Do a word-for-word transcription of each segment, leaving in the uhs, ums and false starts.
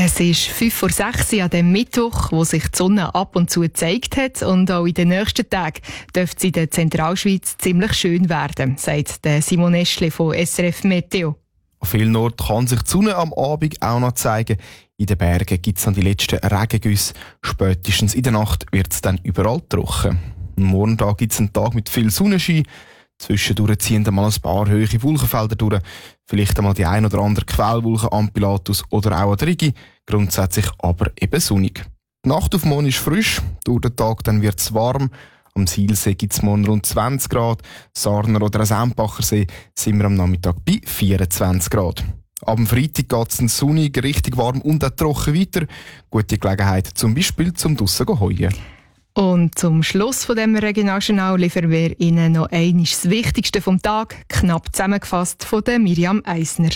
Es ist fünf vor sechs an dem Mittwoch, wo sich die Sonne ab und zu gezeigt hat. Und auch in den nächsten Tagen dürfte es in der Zentralschweiz ziemlich schön werden, sagt der Simon Eschle von S R F Meteo. An vielen Orten kann sich die Sonne am Abend auch noch zeigen. In den Bergen gibt es dann die letzten Regengüsse. Spätestens in der Nacht wird es dann überall trocken. Am Morgentag gibt es einen Tag mit viel Sonnenschein. Zwischendurch ziehen dann mal ein paar hohe Wolkenfelder durch. Vielleicht einmal die ein oder andere Quellwolke am Pilatus oder auch an der Rigi. Grundsätzlich aber eben sonnig. Die Nacht auf morgen ist frisch. Durch den Tag dann wird es warm. Am Sielsee gibt es morgen rund zwanzig Grad. Sarner oder am Sempacher See sind wir am Nachmittag bei vierundzwanzig Grad. Ab dem Freitag geht es dann sonnig, richtig warm und auch trocken weiter. Gute Gelegenheit zum Beispiel zum draussen heuen. Und zum Schluss von dem Regionaljournal liefern wir Ihnen noch einmal das Wichtigste vom Tag, knapp zusammengefasst von der Miriam Eisner.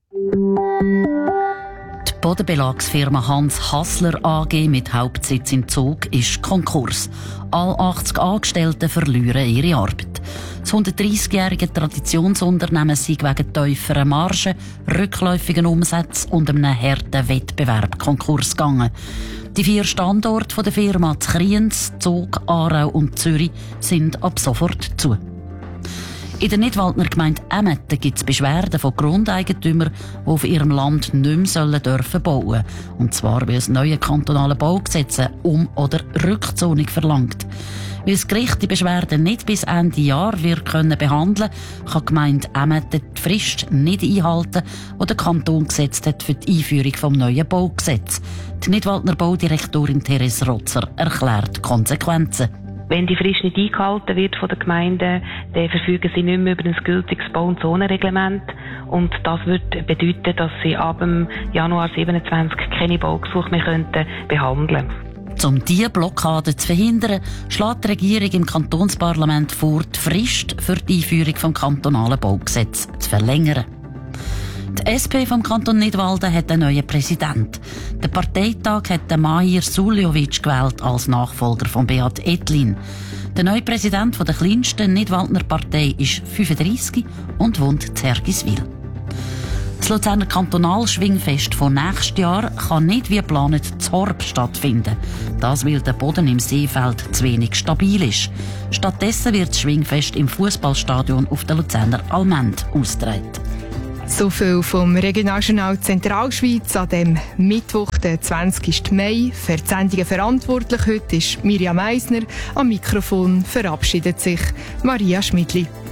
Die Bodenbelagsfirma Hans Hassler A G mit Hauptsitz in Zug ist Konkurs. Alle achtzig Angestellten verlieren ihre Arbeit. Das hundertdreissigjährige Traditionsunternehmen sei wegen tieferen Margen, rückläufigen Umsätzen und einem harten Wettbewerb Konkurs gegangen. Die vier Standorte der Firma zu Kriens, Zug, Aarau und Zürich sind ab sofort zu. In der Nidwaldner Gemeinde Emmeten gibt es Beschwerden von Grundeigentümern, die auf ihrem Land nicht mehr sollen dürfen bauen. Und zwar, weil das neue kantonale Baugesetz eine Um- oder Rückzonung verlangt. Weil das Gericht die Beschwerden nicht bis Ende Jahr wird können behandeln, kann die Gemeinde Emmeten die Frist nicht einhalten, die der Kanton gesetzt hat für die Einführung des neuen Baugesetzes. Die Nidwaldner Baudirektorin Therese Rotzer erklärt die Konsequenzen. Wenn die Frist nicht eingehalten wird von der Gemeinde, dann verfügen sie nicht mehr über ein gültiges Bau- und Zonenreglement. Und das würde bedeuten, dass sie ab dem Januar siebenundzwanzig keine Baugesuche mehr könnten behandeln könnten. Um diese Blockade zu verhindern, schlägt die Regierung im Kantonsparlament vor, die Frist für die Einführung des kantonalen Baugesetzes zu verlängern. Die S P vom Kanton Nidwalden hat einen neuen Präsidenten. Der Parteitag hat den Mahir Suljovic gewählt als Nachfolger von Beat Etlin. Der neue Präsident der kleinsten Nidwaldner Partei ist fünfunddreissig und wohnt in Hergiswil. Das Luzerner Kantonalschwingfest von nächstes Jahr kann nicht wie geplant zu Horb stattfinden. Das, weil der Boden im Seefeld zu wenig stabil ist. Stattdessen wird das Schwingfest im Fußballstadion auf der Luzerner Allmend ausgetragen. So viel vom Regionaljournal Zentralschweiz an dem Mittwoch, den zwanzigsten Mai. Für die Sendungen verantwortlich heute ist Miriam Eisner. Am Mikrofon verabschiedet sich Maria Schmidli.